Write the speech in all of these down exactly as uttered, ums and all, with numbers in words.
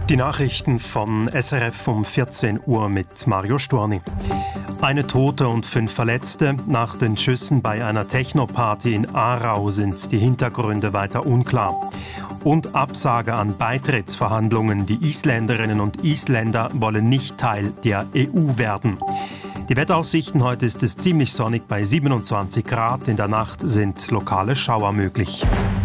Die Nachrichten von S R F um vierzehn Uhr mit Mario Storni. Eine Tote und fünf Verletzte. Nach den Schüssen bei einer Techno-Party in Aarau sind die Hintergründe weiter unklar. Und Absage an Beitrittsverhandlungen. Die Isländerinnen und Isländer wollen nicht Teil der E U werden. Die Wetteraussichten: heute ist es ziemlich sonnig bei siebenundzwanzig Grad. In der Nacht sind lokale Schauer möglich.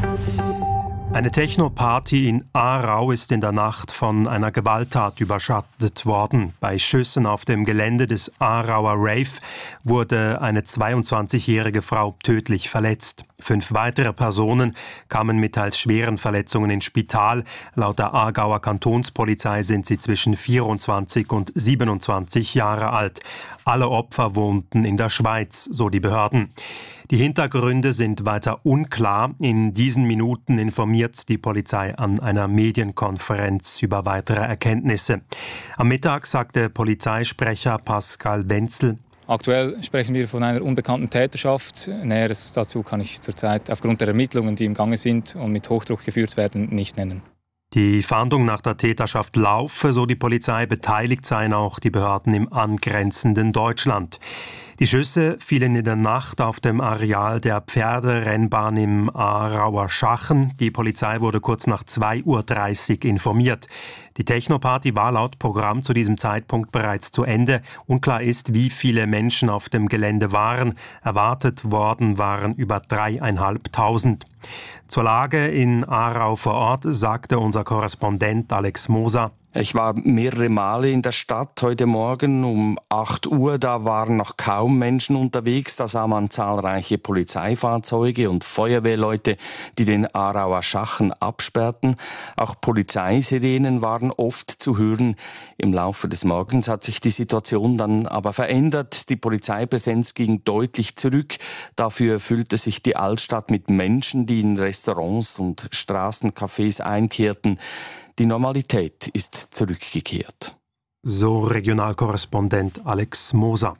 Eine Techno-Party in Aarau ist in der Nacht von einer Gewalttat überschattet worden. Bei Schüssen auf dem Gelände des Aarauer Rave wurde eine zweiundzwanzigjährige Frau tödlich verletzt. Fünf weitere Personen kamen mit teils schweren Verletzungen ins Spital. Laut der Aargauer Kantonspolizei sind sie zwischen vierundzwanzig und siebenundzwanzig Jahre alt. Alle Opfer wohnten in der Schweiz, so die Behörden. Die Hintergründe sind weiter unklar. In diesen Minuten informiert die Polizei an einer Medienkonferenz über weitere Erkenntnisse. Am Mittag sagte Polizeisprecher Pascal Wenzel: Aktuell sprechen wir von einer unbekannten Täterschaft. Näheres dazu kann ich zurzeit aufgrund der Ermittlungen, die im Gange sind und mit Hochdruck geführt werden, nicht nennen. Die Fahndung nach der Täterschaft laufe, so die Polizei. Beteiligt seien auch die Behörden im angrenzenden Deutschland. Die Schüsse fielen in der Nacht auf dem Areal der Pferderennbahn im Aarauer Schachen. Die Polizei wurde kurz nach zwei Uhr dreißig informiert. Die Techno-Party war laut Programm zu diesem Zeitpunkt bereits zu Ende. Unklar ist, wie viele Menschen auf dem Gelände waren. Erwartet worden waren über dreieinhalbtausend. Zur Lage in Aarau vor Ort sagte unser Korrespondent Alex Moser: Ich war mehrere Male in der Stadt heute Morgen um acht Uhr. Da waren noch kaum Menschen unterwegs. Da sah man zahlreiche Polizeifahrzeuge und Feuerwehrleute, die den Aarauer Schachen absperrten. Auch Polizeisirenen waren oft zu hören. Im Laufe des Morgens hat sich die Situation dann aber verändert. Die Polizeipräsenz ging deutlich zurück. Dafür füllte sich die Altstadt mit Menschen, die in Restaurants und Straßencafés einkehrten. Die Normalität ist zurückgekehrt. So Regionalkorrespondent Alex Moser.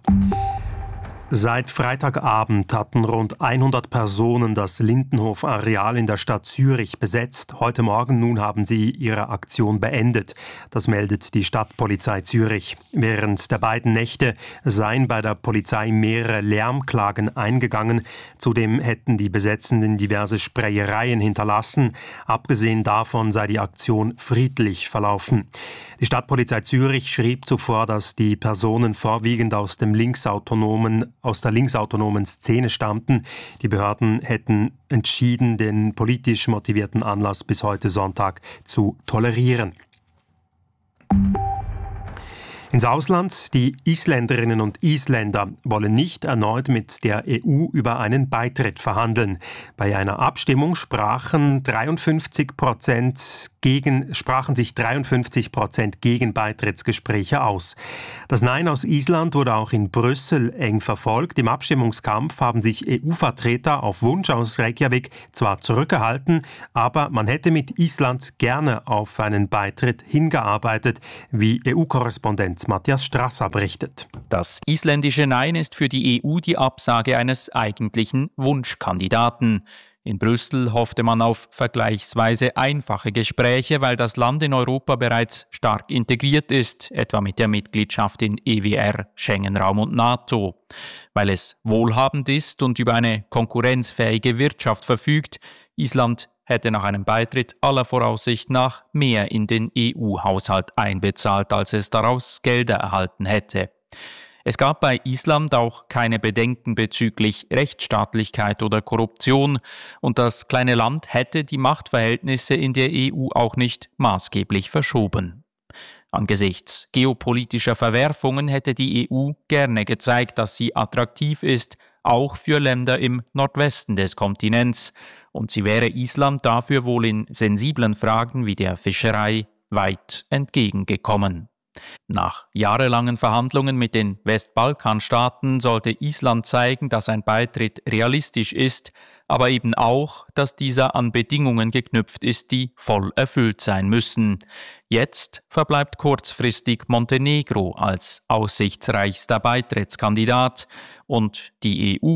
Seit Freitagabend hatten rund hundert Personen das Lindenhof-Areal in der Stadt Zürich besetzt. Heute Morgen nun haben sie ihre Aktion beendet. Das meldet die Stadtpolizei Zürich. Während der beiden Nächte seien bei der Polizei mehrere Lärmklagen eingegangen. Zudem hätten die Besetzenden diverse Sprayereien hinterlassen. Abgesehen davon sei die Aktion friedlich verlaufen. Die Stadtpolizei Zürich schrieb zuvor, dass die Personen vorwiegend aus dem linksautonomen aus der linksautonomen Szene stammten. Die Behörden hätten entschieden, den politisch motivierten Anlass bis heute Sonntag zu tolerieren. Ins Ausland: Die Isländerinnen und Isländer wollen nicht erneut mit der E U über einen Beitritt verhandeln. Bei einer Abstimmung sprachen dreiundfünfzig Prozent gegen, sprachen sich dreiundfünfzig Prozent gegen Beitrittsgespräche aus. Das Nein aus Island wurde auch in Brüssel eng verfolgt. Im Abstimmungskampf haben sich E U-Vertreter auf Wunsch aus Reykjavik zwar zurückgehalten, aber man hätte mit Island gerne auf einen Beitritt hingearbeitet, wie E U-Korrespondent Matthias Strasser berichtet. Das isländische Nein ist für die E U die Absage eines eigentlichen Wunschkandidaten. In Brüssel hoffte man auf vergleichsweise einfache Gespräche, weil das Land in Europa bereits stark integriert ist, etwa mit der Mitgliedschaft in E W R, Schengen-Raum und NATO. Weil es wohlhabend ist und über eine konkurrenzfähige Wirtschaft verfügt, Island hätte nach einem Beitritt aller Voraussicht nach mehr in den E U-Haushalt einbezahlt, als es daraus Gelder erhalten hätte. Es gab bei Island auch keine Bedenken bezüglich Rechtsstaatlichkeit oder Korruption, und das kleine Land hätte die Machtverhältnisse in der E U auch nicht maßgeblich verschoben. Angesichts geopolitischer Verwerfungen hätte die E U gerne gezeigt, dass sie attraktiv ist, auch für Länder im Nordwesten des Kontinents, und sie wäre Island dafür wohl in sensiblen Fragen wie der Fischerei weit entgegengekommen. Nach jahrelangen Verhandlungen mit den Westbalkanstaaten sollte Island zeigen, dass ein Beitritt realistisch ist, aber eben auch, dass dieser an Bedingungen geknüpft ist, die voll erfüllt sein müssen. Jetzt verbleibt kurzfristig Montenegro als aussichtsreichster Beitrittskandidat, und die E U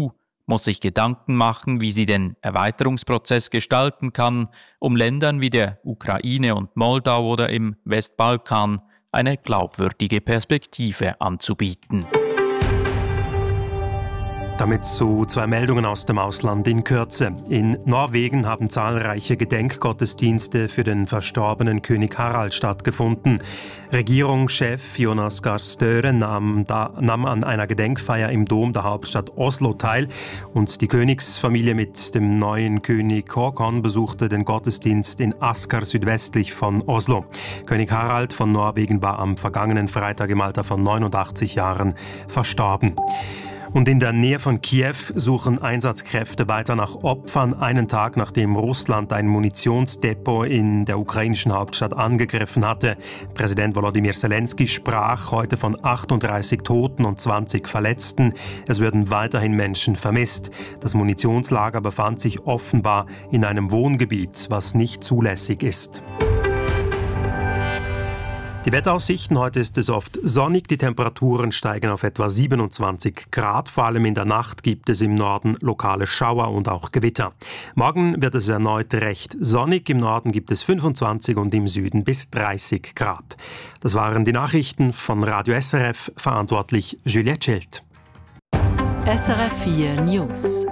muss sich Gedanken machen, wie sie den Erweiterungsprozess gestalten kann, um Ländern wie der Ukraine und Moldau oder im Westbalkan eine glaubwürdige Perspektive anzubieten. Damit zu zwei Meldungen aus dem Ausland in Kürze. In Norwegen haben zahlreiche Gedenkgottesdienste für den verstorbenen König Harald stattgefunden. Regierungschef Jonas Gahr Støre nahm, da, nahm an einer Gedenkfeier im Dom der Hauptstadt Oslo teil und die Königsfamilie mit dem neuen König Håkon besuchte den Gottesdienst in Asker südwestlich von Oslo. König Harald von Norwegen war am vergangenen Freitag im Alter von neunundachtzig Jahren verstorben. Und in der Nähe von Kiew suchen Einsatzkräfte weiter nach Opfern, einen Tag nachdem Russland ein Munitionsdepot in der ukrainischen Hauptstadt angegriffen hatte. Präsident Volodymyr Zelensky sprach heute von achtunddreißig Toten und zwanzig Verletzten. Es würden weiterhin Menschen vermisst. Das Munitionslager befand sich offenbar in einem Wohngebiet, was nicht zulässig ist. Die Wetteraussichten: Heute ist es oft sonnig, die Temperaturen steigen auf etwa siebenundzwanzig Grad. Vor allem in der Nacht gibt es im Norden lokale Schauer und auch Gewitter. Morgen wird es erneut recht sonnig, im Norden gibt es fünfundzwanzig und im Süden bis dreißig Grad. Das waren die Nachrichten von Radio S R F, verantwortlich Juliette Schild. S R F vier News.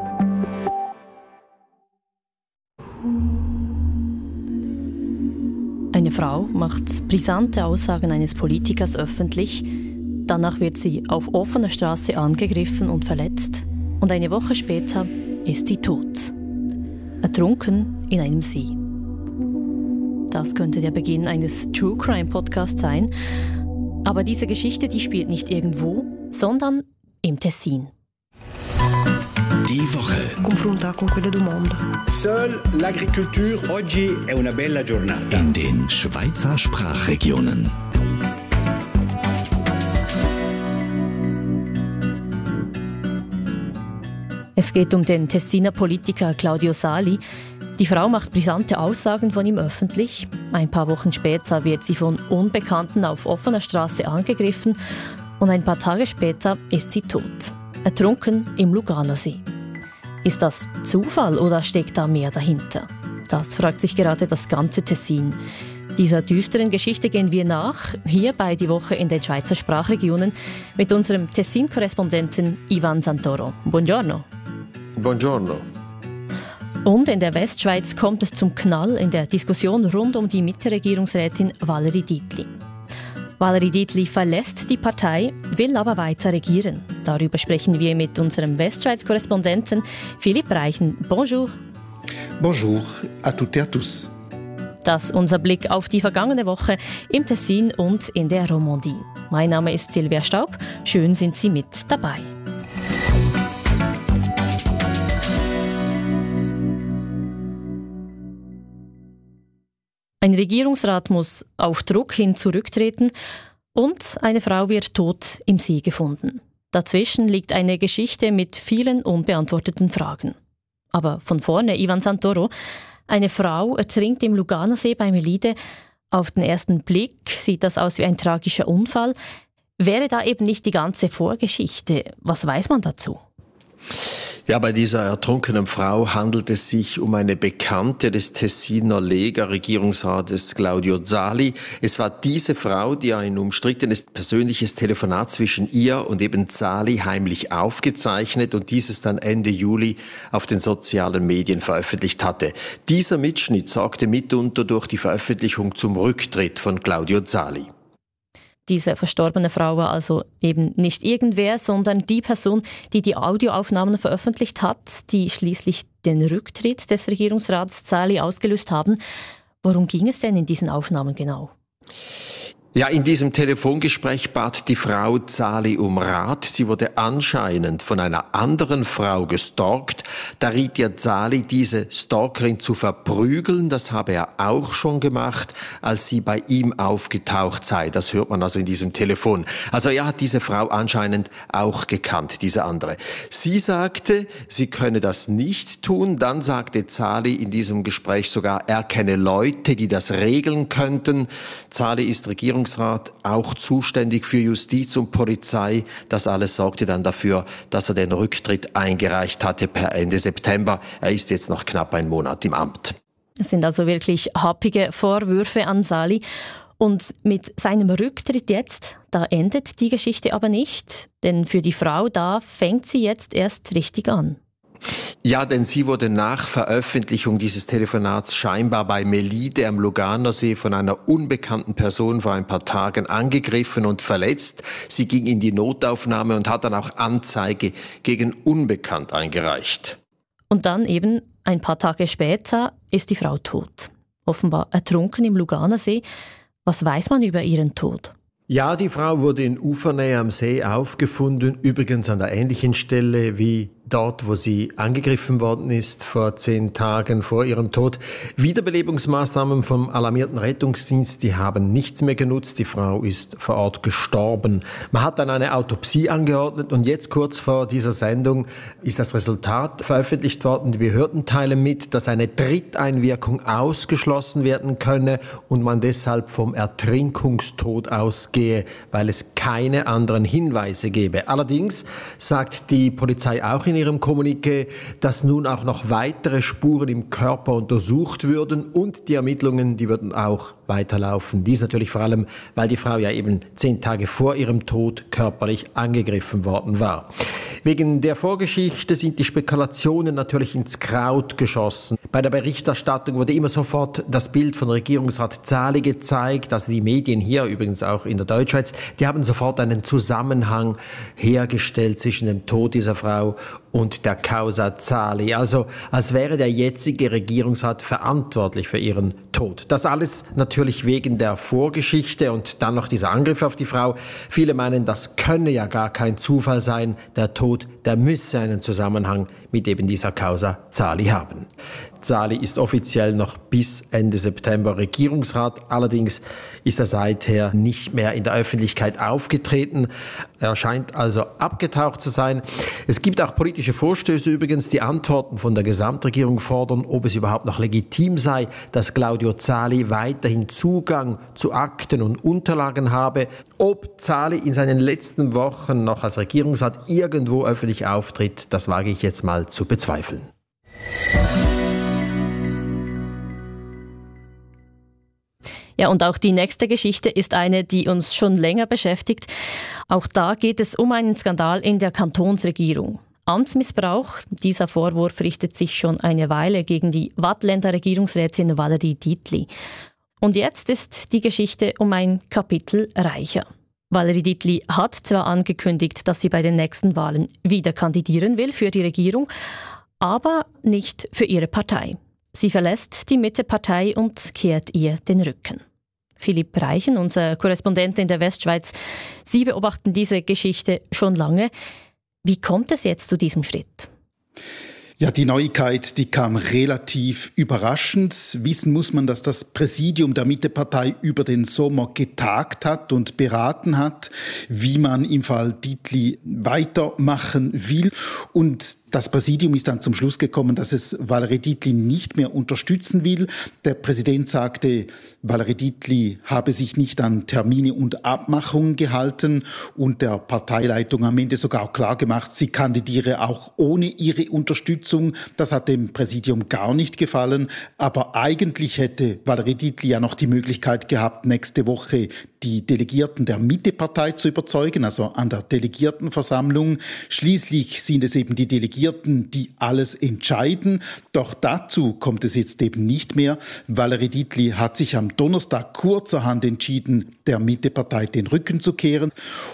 Eine Frau macht brisante Aussagen eines Politikers öffentlich. Danach wird sie auf offener Straße angegriffen und verletzt. Und eine Woche später ist sie tot. Ertrunken in einem See. Das könnte der Beginn eines True Crime Podcasts sein. Aber diese Geschichte, die spielt nicht irgendwo, sondern im Tessin. Die Woche. Confronta con quelle du mondo. Seule l'agriculture oggi è una bella giornata. In den Schweizer Sprachregionen. Es geht um den Tessiner Politiker Claudio Sali. Die Frau macht brisante Aussagen von ihm öffentlich. Ein paar Wochen später wird sie von Unbekannten auf offener Straße angegriffen und ein paar Tage später ist sie tot. Ertrunken im Luganersee. Ist das Zufall oder steckt da mehr dahinter? Das fragt sich gerade das ganze Tessin. Dieser düsteren Geschichte gehen wir nach, hier bei «Die Woche» in den Schweizer Sprachregionen, mit unserem Tessin-Korrespondenten Ivan Santoro. Buongiorno. Buongiorno. Und in der Westschweiz kommt es zum Knall in der Diskussion rund um die Mitte-Regierungsrätin Valerie Dietli. Valerie Dietli verlässt die Partei, will aber weiter regieren. Darüber sprechen wir mit unserem Westschweiz-Korrespondenten Philipp Reichen. Bonjour. Bonjour à toutes et à tous. Das ist unser Blick auf die vergangene Woche im Tessin und in der Romandie. Mein Name ist Silvia Staub. Schön sind Sie mit dabei. Ein Regierungsrat muss auf Druck hin zurücktreten und eine Frau wird tot im See gefunden. Dazwischen liegt eine Geschichte mit vielen unbeantworteten Fragen. Aber von vorne, Ivan Santoro, eine Frau ertrinkt im Luganersee bei Melide. Auf den ersten Blick sieht das aus wie ein tragischer Unfall. Wäre da eben nicht die ganze Vorgeschichte? Was weiß man dazu? Ja, bei dieser ertrunkenen Frau handelt es sich um eine Bekannte des Tessiner Lega-Regierungsrates Claudio Sali. Es war diese Frau, die ein umstrittenes persönliches Telefonat zwischen ihr und eben Sali heimlich aufgezeichnet und dieses dann Ende Juli auf den sozialen Medien veröffentlicht hatte. Dieser Mitschnitt sorgte mitunter durch die Veröffentlichung zum Rücktritt von Claudio Sali. Diese verstorbene Frau war also eben nicht irgendwer, sondern die Person, die die Audioaufnahmen veröffentlicht hat, die schließlich den Rücktritt des Regierungsrats Sali ausgelöst haben. Worum ging es denn in diesen Aufnahmen genau? Ja, in diesem Telefongespräch bat die Frau Sali um Rat. Sie wurde anscheinend von einer anderen Frau gestalkt. Da riet ihr Sali, diese Stalkerin zu verprügeln. Das habe er auch schon gemacht, als sie bei ihm aufgetaucht sei. Das hört man also in diesem Telefon. Also er hat diese Frau anscheinend auch gekannt, diese andere. Sie sagte, sie könne das nicht tun. Dann sagte Sali in diesem Gespräch sogar, er kenne Leute, die das regeln könnten. Sali ist Regierungsrat Regierungsrat, auch zuständig für Justiz und Polizei. Das alles sorgte dann dafür, dass er den Rücktritt eingereicht hatte per Ende September. Er ist jetzt noch knapp einen Monat im Amt. Es sind also wirklich happige Vorwürfe an Sali. Und mit seinem Rücktritt jetzt, da endet die Geschichte aber nicht. Denn für die Frau da fängt sie jetzt erst richtig an. Ja, denn sie wurde nach Veröffentlichung dieses Telefonats scheinbar bei Melide am Luganersee von einer unbekannten Person vor ein paar Tagen angegriffen und verletzt. Sie ging in die Notaufnahme und hat dann auch Anzeige gegen Unbekannt eingereicht. Und dann eben ein paar Tage später ist die Frau tot. Offenbar ertrunken im Luganersee. Was weiß man über ihren Tod? Ja, die Frau wurde in Ufernähe am See aufgefunden, übrigens an der ähnlichen Stelle wie dort, wo sie angegriffen worden ist, vor zehn Tagen vor ihrem Tod. Wiederbelebungsmaßnahmen vom alarmierten Rettungsdienst, die haben nichts mehr genutzt. Die Frau ist vor Ort gestorben. Man hat dann eine Autopsie angeordnet und jetzt kurz vor dieser Sendung ist das Resultat veröffentlicht worden. Die Behörden teilen mit, dass eine Dritteinwirkung ausgeschlossen werden könne und man deshalb vom Ertrinkungstod ausgehe, weil es keine anderen Hinweise gebe. Allerdings sagt die Polizei auch in ihrem Kommuniqué, dass nun auch noch weitere Spuren im Körper untersucht würden und die Ermittlungen, die würden auch weiterlaufen. Dies natürlich vor allem, weil die Frau ja eben zehn Tage vor ihrem Tod körperlich angegriffen worden war. Wegen der Vorgeschichte sind die Spekulationen natürlich ins Kraut geschossen. Bei der Berichterstattung wurde immer sofort das Bild von Regierungsrat Zali gezeigt, also die Medien hier, übrigens auch in der Deutschschweiz, die haben sofort einen Zusammenhang hergestellt zwischen dem Tod dieser Frau und der Causa Zali. Also als wäre der jetzige Regierungsrat verantwortlich für ihren Tod. Das alles natürlich wegen der Vorgeschichte und dann noch dieser Angriff auf die Frau. Viele meinen, das könne ja gar kein Zufall sein. Der Tod, der müsse einen Zusammenhang mit eben dieser Causa Zali haben. Zali ist offiziell noch bis Ende September Regierungsrat. Allerdings ist er seither nicht mehr in der Öffentlichkeit aufgetreten. Er scheint also abgetaucht zu sein. Es gibt auch politische Vorstöße übrigens, die Antworten von der Gesamtregierung fordern, ob es überhaupt noch legitim sei, dass Claudio Zali weiterhin Zugang zu Akten und Unterlagen habe. Ob Zali in seinen letzten Wochen noch als Regierungsrat irgendwo öffentlich auftritt, das wage ich jetzt mal zu bezweifeln. Ja, und auch die nächste Geschichte ist eine, die uns schon länger beschäftigt. Auch da geht es um einen Skandal in der Kantonsregierung. Amtsmissbrauch, dieser Vorwurf richtet sich schon eine Weile gegen die Waadtländer Regierungsrätin Valerie Dietli. Und jetzt ist die Geschichte um ein Kapitel reicher. Valerie Dietli hat zwar angekündigt, dass sie bei den nächsten Wahlen wieder kandidieren will für die Regierung, aber nicht für ihre Partei. Sie verlässt die Mitte-Partei und kehrt ihr den Rücken. Philipp Reichen, unser Korrespondent in der Westschweiz, Sie beobachten diese Geschichte schon lange. Wie kommt es jetzt zu diesem Schritt? Ja, die Neuigkeit, die kam relativ überraschend. Wissen muss man, dass das Präsidium der Mittepartei über den Sommer getagt hat und beraten hat, wie man im Fall Dietli weitermachen will. Und das Präsidium ist dann zum Schluss gekommen, dass es Valerie Dietli nicht mehr unterstützen will. Der Präsident sagte, Valerie Dietli habe sich nicht an Termine und Abmachungen gehalten und der Parteileitung am Ende sogar klar gemacht, sie kandidiere auch ohne ihre Unterstützung. Das hat dem Präsidium gar nicht gefallen. Aber eigentlich hätte Valerie Dietli ja noch die Möglichkeit gehabt, nächste Woche die Delegierten der Mittepartei zu überzeugen, also an der Delegiertenversammlung. Schließlich sind es eben die Delegierten, die alles entscheiden. Doch dazu kommt es jetzt eben nicht mehr. Valerie Dietli hat sich am Donnerstag kurzerhand entschieden, der Mittepartei den Rücken zu kehren.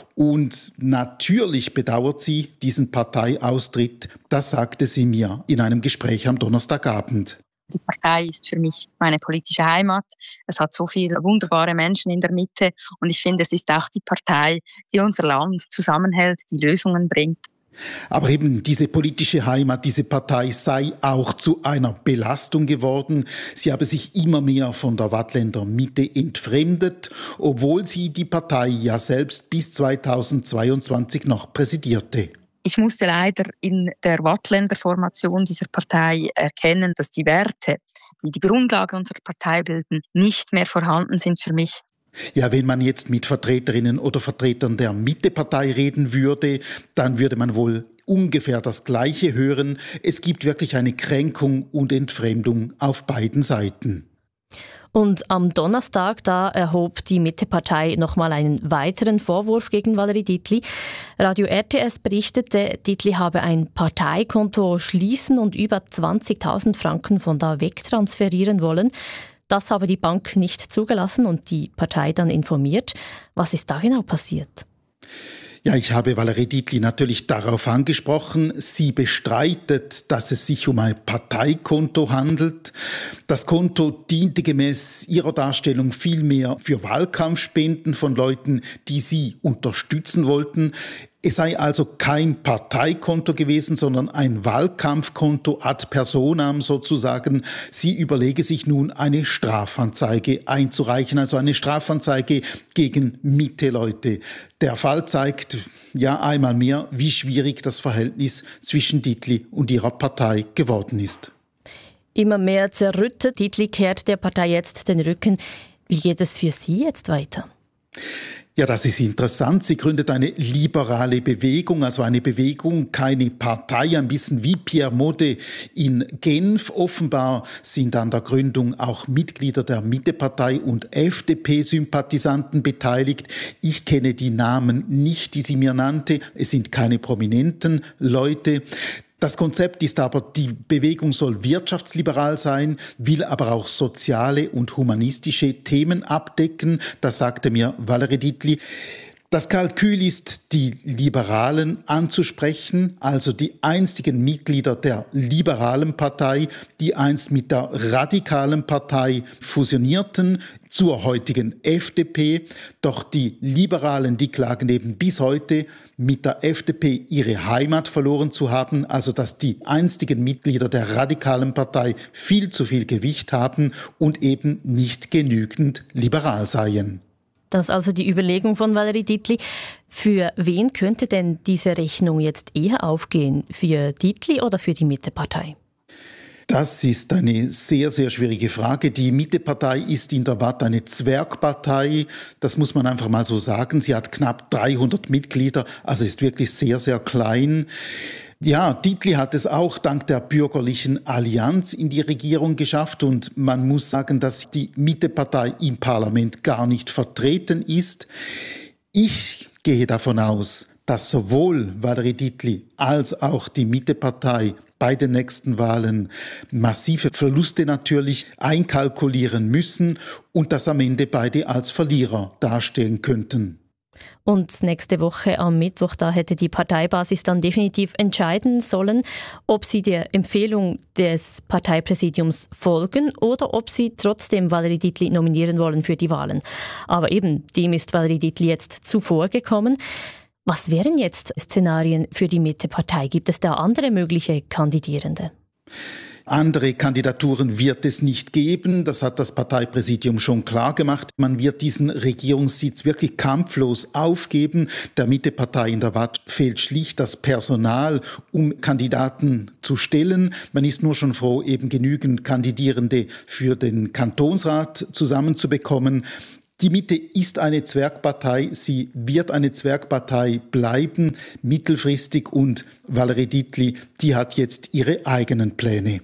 Und natürlich bedauert sie diesen Parteiaustritt. Das sagte sie mir in einem Gespräch am Donnerstagabend. Die Partei ist für mich meine politische Heimat. Es hat so viele wunderbare Menschen in der Mitte. Und ich finde, es ist auch die Partei, die unser Land zusammenhält, die Lösungen bringt. Aber eben diese politische Heimat, diese Partei sei auch zu einer Belastung geworden. Sie habe sich immer mehr von der Waadtländer Mitte entfremdet, obwohl sie die Partei ja selbst bis zweitausendzweiundzwanzig noch präsidierte. Ich musste leider in der Waadtländer Formation dieser Partei erkennen, dass die Werte, die die Grundlage unserer Partei bilden, nicht mehr vorhanden sind für mich. Ja, wenn man jetzt mit Vertreterinnen oder Vertretern der Mittepartei reden würde, dann würde man wohl ungefähr das Gleiche hören. Es gibt wirklich eine Kränkung und Entfremdung auf beiden Seiten. Und am Donnerstag, da erhob die Mittepartei nochmal einen weiteren Vorwurf gegen Valerie Dietli. Radio R T S berichtete, Dietli habe ein Parteikonto schließen und über zwanzigtausend Franken von da wegtransferieren wollen. Das habe die Bank nicht zugelassen und die Partei dann informiert. Was ist da genau passiert? Ja, ich habe Valerie Dietli natürlich darauf angesprochen. Sie bestreitet, dass es sich um ein Parteikonto handelt. Das Konto diente gemäß ihrer Darstellung vielmehr für Wahlkampfspenden von Leuten, die sie unterstützen wollten. Es sei also kein Parteikonto gewesen, sondern ein Wahlkampfkonto ad personam sozusagen. Sie überlege sich nun, eine Strafanzeige einzureichen, also eine Strafanzeige gegen Mitte-Leute. Der Fall zeigt ja einmal mehr, wie schwierig das Verhältnis zwischen Dietli und ihrer Partei geworden ist. Immer mehr zerrüttet. Dietli kehrt der Partei jetzt den Rücken. Wie geht es für Sie jetzt weiter? Ja, das ist interessant. Sie gründet eine liberale Bewegung, also eine Bewegung, keine Partei, ein bisschen wie Pierre Mode in Genf. Offenbar sind an der Gründung auch Mitglieder der Mittepartei und F D P-Sympathisanten beteiligt. Ich kenne die Namen nicht, die sie mir nannte. Es sind keine prominenten Leute. Das Konzept ist aber, die Bewegung soll wirtschaftsliberal sein, will aber auch soziale und humanistische Themen abdecken. Das sagte mir Valerie Dietli. Das Kalkül ist, die Liberalen anzusprechen, also die einstigen Mitglieder der liberalen Partei, die einst mit der radikalen Partei fusionierten, zur heutigen F D P. Doch die Liberalen, die klagen eben bis heute, mit der F D P ihre Heimat verloren zu haben, also dass die einstigen Mitglieder der radikalen Partei viel zu viel Gewicht haben und eben nicht genügend liberal seien. Das ist also die Überlegung von Valerie Dietli. Für wen könnte denn diese Rechnung jetzt eher aufgehen? Für Dietli oder für die Mittepartei? Das ist eine sehr, sehr schwierige Frage. Die Mittepartei ist in der Watt eine Zwergpartei. Das muss man einfach mal so sagen. Sie hat knapp dreihundert Mitglieder, also ist wirklich sehr, sehr klein. Ja, Dietli hat es auch dank der bürgerlichen Allianz in die Regierung geschafft und man muss sagen, dass die Mittepartei im Parlament gar nicht vertreten ist. Ich gehe davon aus, dass sowohl Valerie Dietli als auch die Mittepartei bei den nächsten Wahlen massive Verluste natürlich einkalkulieren müssen und dass am Ende beide als Verlierer dastehen könnten. Und nächste Woche am Mittwoch, da hätte die Parteibasis dann definitiv entscheiden sollen, ob sie der Empfehlung des Parteipräsidiums folgen oder ob sie trotzdem Valerie Dietli nominieren wollen für die Wahlen. Aber eben, dem ist Valerie Dietli jetzt zuvor gekommen. Was wären jetzt Szenarien für die Mittepartei? Gibt es da andere mögliche Kandidierende? Andere Kandidaturen wird es nicht geben. Das hat das Parteipräsidium schon klar gemacht. Man wird diesen Regierungssitz wirklich kampflos aufgeben. Der Mittepartei in der Watt fehlt schlicht das Personal, um Kandidaten zu stellen. Man ist nur schon froh, eben genügend Kandidierende für den Kantonsrat zusammenzubekommen. Die Mitte ist eine Zwergpartei, sie wird eine Zwergpartei bleiben, mittelfristig, und Valerie Dietli, die hat jetzt ihre eigenen Pläne.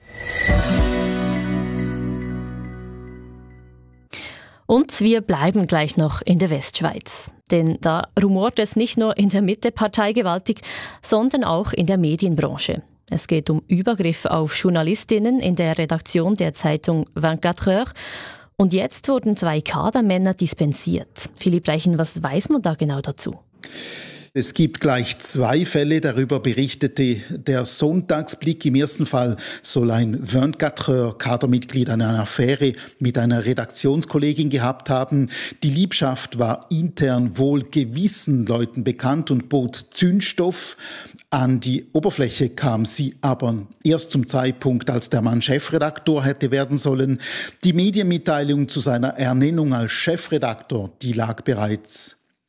Und wir bleiben gleich noch in der Westschweiz. Denn da rumort es nicht nur in der Mittepartei gewaltig, sondern auch in der Medienbranche. Es geht um Übergriffe auf Journalistinnen in der Redaktion der Zeitung vierundzwanzig Heures. Und jetzt wurden zwei Kadermänner dispensiert. Philipp Reichen, was weiß man da genau dazu? Es gibt gleich zwei Fälle, darüber berichtete der Sonntagsblick. Im ersten Fall soll ein vierundzwanzig Heures Kadermitglied eine Affäre mit einer Redaktionskollegin gehabt haben. Die Liebschaft war intern wohl gewissen Leuten bekannt und bot Zündstoff. An die Oberfläche kam sie aber erst zum Zeitpunkt, als der Mann Chefredaktor hätte werden sollen. Die Medienmitteilung zu seiner Ernennung als Chefredaktor, die lag bereits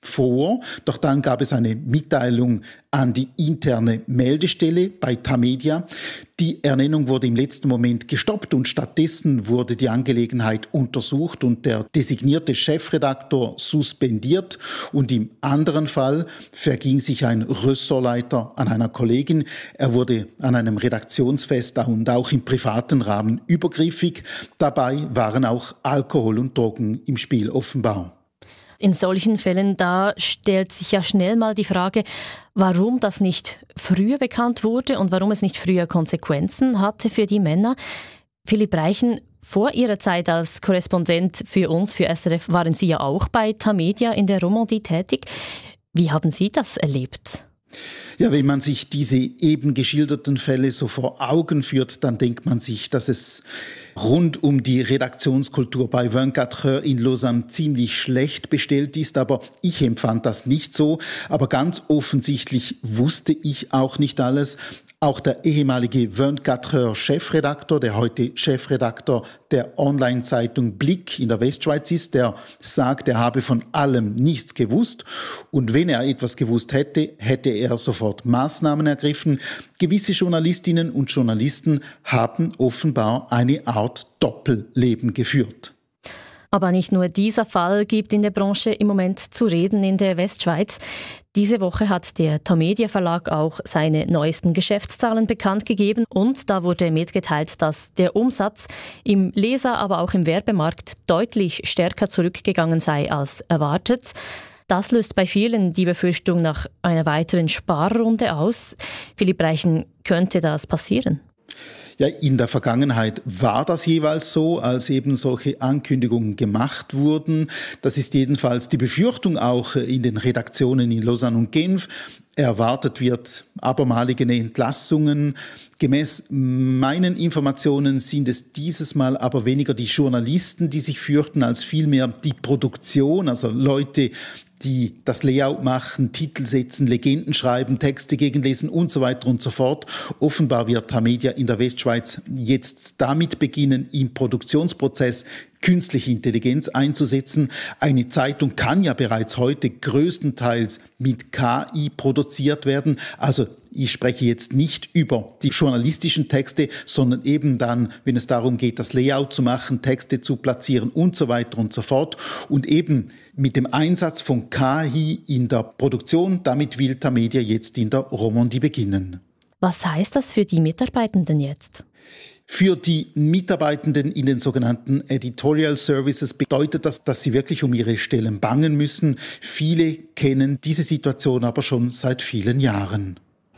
vor. Doch dann gab es eine Mitteilung an die interne Meldestelle bei Tamedia. Die Ernennung wurde im letzten Moment gestoppt und stattdessen wurde die Angelegenheit untersucht und der designierte Chefredaktor suspendiert. Und im anderen Fall verging sich ein Ressortleiter an einer Kollegin. Er wurde an einem Redaktionsfest und auch im privaten Rahmen übergriffig. Dabei waren auch Alkohol und Drogen im Spiel offenbar. In solchen Fällen, da stellt sich ja schnell mal die Frage, warum das nicht früher bekannt wurde und warum es nicht früher Konsequenzen hatte für die Männer. Philipp Reichen, vor Ihrer Zeit als Korrespondent für uns, für S R F, waren Sie ja auch bei Tamedia in der Romandie tätig. Wie haben Sie das erlebt? Ja, wenn man sich diese eben geschilderten Fälle so vor Augen führt, dann denkt man sich, dass es rund um die Redaktionskultur bei vingt-quatre Heures in Lausanne ziemlich schlecht bestellt ist. Aber ich empfand das nicht so. Aber ganz offensichtlich wusste ich auch nicht alles. Auch der ehemalige vingt-quatre Heures Chefredaktor, der heute Chefredaktor der Online-Zeitung Blick in der Westschweiz ist, der sagt, er habe von allem nichts gewusst. Und wenn er etwas gewusst hätte, hätte er sofort Maßnahmen ergriffen. Gewisse Journalistinnen und Journalisten haben offenbar eine Art Doppelleben geführt. Aber nicht nur dieser Fall gibt in der Branche im Moment zu reden in der Westschweiz. Diese Woche hat der Tamedia Verlag auch seine neuesten Geschäftszahlen bekannt gegeben und da wurde mitgeteilt, dass der Umsatz im Leser-, aber auch im Werbemarkt deutlich stärker zurückgegangen sei als erwartet. Das löst bei vielen die Befürchtung nach einer weiteren Sparrunde aus. Philipp Reichen, könnte das passieren? Ja, in der Vergangenheit war das jeweils so, als eben solche Ankündigungen gemacht wurden. Das ist jedenfalls die Befürchtung auch in den Redaktionen in Lausanne und Genf. Erwartet wird abermalige Entlassungen. Gemäß meinen Informationen sind es dieses Mal aber weniger die Journalisten, die sich fürchten, als vielmehr die Produktion, also Leute, die das Layout machen, Titel setzen, Legenden schreiben, Texte gegenlesen und so weiter und so fort. Offenbar wird Tamedia in der Westschweiz jetzt damit beginnen, im Produktionsprozess künstliche Intelligenz einzusetzen. Eine Zeitung kann ja bereits heute größtenteils mit K I produziert werden. Also ich spreche jetzt nicht über die journalistischen Texte, sondern eben dann, wenn es darum geht, das Layout zu machen, Texte zu platzieren und so weiter und so fort. Und eben mit dem Einsatz von K I in der Produktion, damit will Tamedia jetzt in der Romandie beginnen. Was heißt das für die Mitarbeitenden jetzt? Für die Mitarbeitenden in den sogenannten Editorial Services bedeutet das, dass sie wirklich um ihre Stellen bangen müssen. Viele kennen diese Situation aber schon seit vielen Jahren.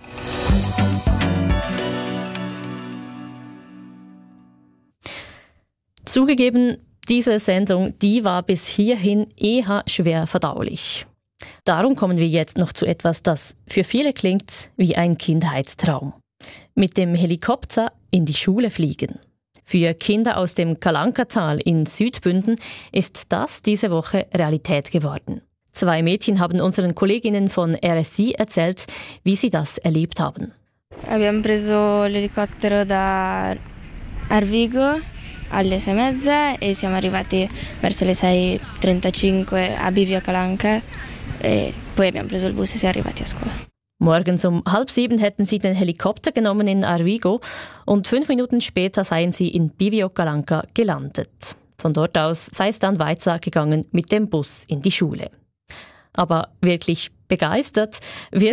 Zugegeben, diese Sendung, die war bis hierhin eher schwer verdaulich. Darum kommen wir jetzt noch zu etwas, das für viele klingt wie ein Kindheitstraum. Mit dem Helikopter in die Schule fliegen. Für Kinder aus dem Kalankatal in Südbünden ist das diese Woche Realität geworden. Zwei Mädchen haben unseren Kolleginnen von R S I erzählt, wie sie das erlebt haben. Abbiamo preso l'elicottero da Arvigo alle sei e mezza e siamo arrivati verso le sei e trentacinque a Bivio Calanca e poi abbiamo preso il bus e siamo arrivati a scuola. Morgens um halb sieben hätten sie den Helikopter genommen in Arvigo und fünf Minuten später seien sie in Bivio Calanca gelandet. Von dort aus sei es dann weitergegangen mit dem Bus in die Schule. Aber wirklich begeistert wirkt